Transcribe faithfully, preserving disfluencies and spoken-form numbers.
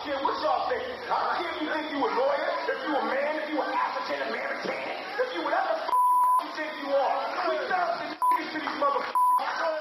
care what y'all think. I don't care if you think you a lawyer, if you a man, if you an African American, if you whatever the f*** you think you are. We serve these niggas to these motherfuckers.